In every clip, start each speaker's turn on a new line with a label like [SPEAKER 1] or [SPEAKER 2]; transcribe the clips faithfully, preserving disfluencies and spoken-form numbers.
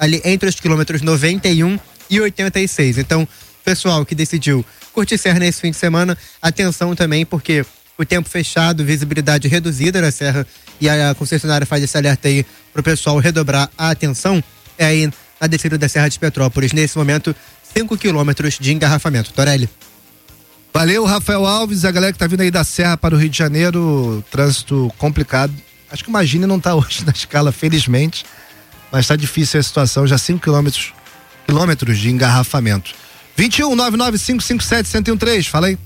[SPEAKER 1] ali entre os quilômetros noventa e um e oitenta e seis. Então, pessoal que decidiu curtir serra nesse fim de semana, atenção também, porque o tempo fechado, visibilidade reduzida na serra, e a concessionária faz esse alerta aí pro pessoal redobrar a atenção, é aí na descida da Serra de Petrópolis. Nesse momento, cinco quilômetros de engarrafamento. Torelli.
[SPEAKER 2] Valeu, Rafael Alves, a galera que tá vindo aí da Serra para o Rio de Janeiro, trânsito complicado. Acho que o Magine não tá hoje na escala, felizmente, mas tá difícil a situação, já cinco quilômetros, quilômetros de engarrafamento. vinte e um, nove nove cinco cinco sete, um zero um três, fala aí.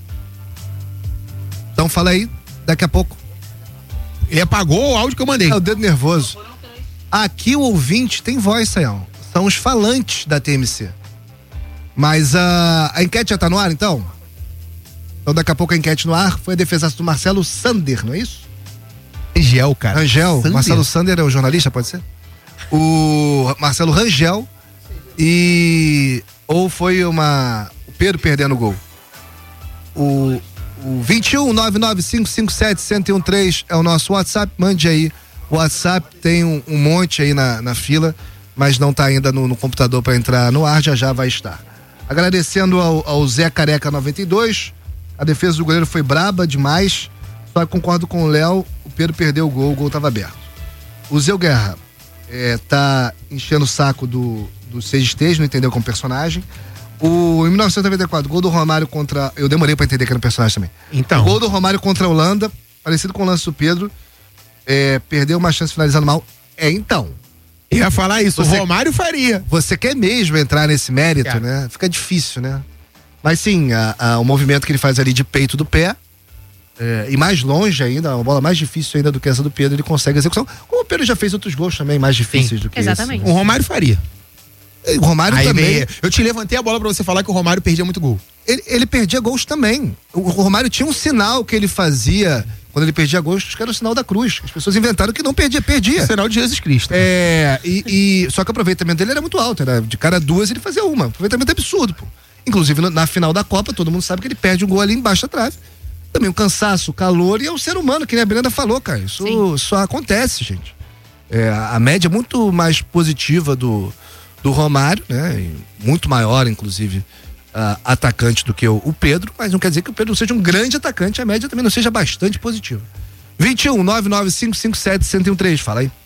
[SPEAKER 2] Então fala aí, daqui a pouco.
[SPEAKER 3] Ele apagou o áudio que eu mandei.
[SPEAKER 2] É o dedo nervoso. Aqui o ouvinte tem voz, Sayão. São os falantes da T M C. Mas a, a enquete já tá no ar, então? Então daqui a pouco a enquete no ar foi a defesaça do Marcelo Sander, não é isso?
[SPEAKER 3] Rangel, cara.
[SPEAKER 2] Rangel.
[SPEAKER 3] Sander.
[SPEAKER 2] Marcelo Sander é o jornalista, pode ser? O Marcelo Rangel e... Ou foi uma... O Pedro perdendo o gol. O... O vinte e um, nove nove cinco cinco sete, um zero um três é o nosso WhatsApp, mande aí. O WhatsApp tem um, um monte aí na, na fila, mas não está ainda no, no computador para entrar no ar, já já vai estar. Agradecendo ao, ao Zé Careca noventa e dois, a defesa do goleiro foi braba demais, só que concordo com o Léo, o Pedro perdeu o gol, o gol estava aberto. O Zé Guerra é, tá enchendo o saco do, do Segistejo, não entendeu como personagem. O, em mil novecentos e noventa e quatro, gol do Romário contra... Eu demorei pra entender que era um personagem também.
[SPEAKER 3] Então.
[SPEAKER 2] O gol do Romário contra a Holanda, parecido com o lance do Pedro, é, perdeu uma chance finalizando mal. É, então.
[SPEAKER 3] Eu ia falar isso,
[SPEAKER 2] você,
[SPEAKER 3] o Romário faria.
[SPEAKER 2] Você quer mesmo entrar nesse mérito,
[SPEAKER 3] Quero.
[SPEAKER 2] né? Fica difícil, né? Mas sim, a, a, o movimento que ele faz ali de peito do pé, é, e mais longe ainda, uma bola mais difícil ainda do que essa do Pedro, ele consegue a execução. Como o Pedro já fez outros gols também, mais difíceis sim, do que
[SPEAKER 4] exatamente.
[SPEAKER 2] esse.
[SPEAKER 3] O Romário faria.
[SPEAKER 2] O Romário
[SPEAKER 3] Aí
[SPEAKER 2] também.
[SPEAKER 3] Veio, eu te levantei a bola pra você falar que o Romário perdia muito gol.
[SPEAKER 2] Ele, ele perdia gols também. O, o Romário tinha um sinal que ele fazia quando ele perdia gols, que era o sinal da cruz. As pessoas inventaram que não perdia, perdia.
[SPEAKER 3] O sinal de Jesus Cristo.
[SPEAKER 2] É, e, e só que o aproveitamento dele era muito alto, era de cada duas ele fazia uma. Aproveitamento absurdo, pô. Inclusive na final da Copa, todo mundo sabe que ele perde um gol ali embaixo da trave. Também o cansaço, o calor, e é um ser humano, que nem a Brenda falou, cara. Isso só acontece, gente. É, a média é muito mais positiva do do Romário, né? E muito maior, inclusive, uh, atacante do que o, o Pedro, mas não quer dizer que o Pedro seja um grande atacante, a média também não seja bastante positiva. vinte e um, nove nove cinco cinco sete, um zero um três, fala aí.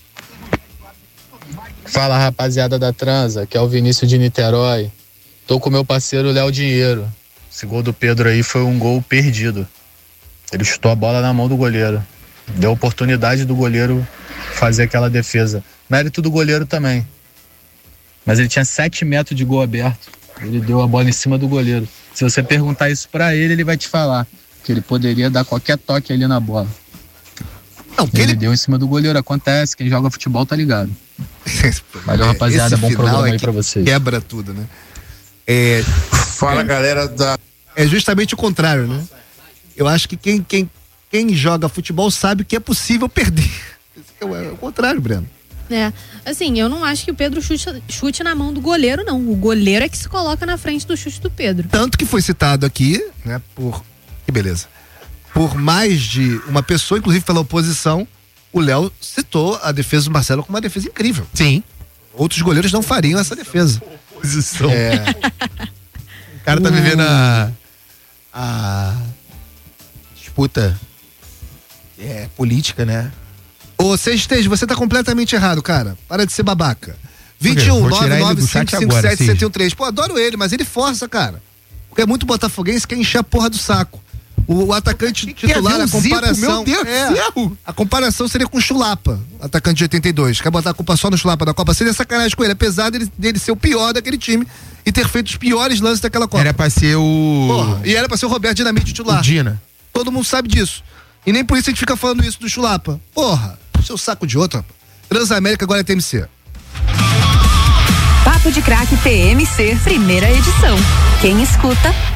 [SPEAKER 5] Fala, rapaziada da Transa, que é o Vinícius de Niterói. Tô com meu parceiro Léo Dinheiro. Esse gol do Pedro aí foi um gol perdido. Ele chutou a bola na mão do goleiro. Deu oportunidade do goleiro fazer aquela defesa. Mérito do goleiro também. Mas ele tinha sete metros de gol aberto. Ele deu a bola em cima do goleiro. Se você perguntar isso pra ele, ele vai te falar que ele poderia dar qualquer toque ali na bola.
[SPEAKER 2] Não,
[SPEAKER 5] ele,
[SPEAKER 2] ele
[SPEAKER 5] deu em cima do goleiro. Acontece, quem joga futebol tá ligado. Valeu, rapaziada,
[SPEAKER 2] esse
[SPEAKER 5] bom programa
[SPEAKER 2] é
[SPEAKER 5] aí pra vocês.
[SPEAKER 2] Quebra tudo, né? É,
[SPEAKER 6] Fala, é, galera da...
[SPEAKER 2] É justamente o contrário, né? Eu acho que quem, quem, quem joga futebol sabe que é possível perder. É o, é o contrário, Breno.
[SPEAKER 4] É, assim, eu não acho que o Pedro chute, chute na mão do goleiro, não. O goleiro é que se coloca na frente do chute do Pedro.
[SPEAKER 2] Tanto que foi citado aqui, né, por... Que beleza. Por mais de uma pessoa, inclusive pela oposição, o Léo citou a defesa do Marcelo como uma defesa incrível.
[SPEAKER 3] Sim.
[SPEAKER 2] Outros goleiros não fariam essa defesa.
[SPEAKER 3] Oposição.
[SPEAKER 2] É.
[SPEAKER 3] O cara tá uh... vivendo a... a disputa é, política, né?
[SPEAKER 2] Ô, Sestejo, você tá completamente errado, cara. Para de ser babaca. vinte e um, nove nove cinco cinco sete, um zero um três. Pô, adoro ele, mas ele força, cara. Porque é muito botafoguense que quer encher a porra do saco. O, o atacante
[SPEAKER 3] que
[SPEAKER 2] titular,
[SPEAKER 3] que
[SPEAKER 2] a comparação.
[SPEAKER 3] Zico? Meu Deus
[SPEAKER 2] é,
[SPEAKER 3] do céu.
[SPEAKER 2] A comparação seria com o Chulapa, atacante de oitenta e dois. Quer botar a culpa só no Chulapa da Copa? Seria sacanagem com ele, apesar dele, dele ser o pior daquele time e ter feito os piores lances daquela Copa.
[SPEAKER 3] Era pra ser o.
[SPEAKER 2] Porra, e era pra ser o Roberto Dinamite titular.
[SPEAKER 3] O Dina.
[SPEAKER 2] Todo mundo sabe disso. E nem por isso a gente fica falando isso do Chulapa. Porra, seu saco de outro, rapaz. Transamérica agora é T M C.
[SPEAKER 7] Papo de Craque T M C, primeira edição. Quem escuta,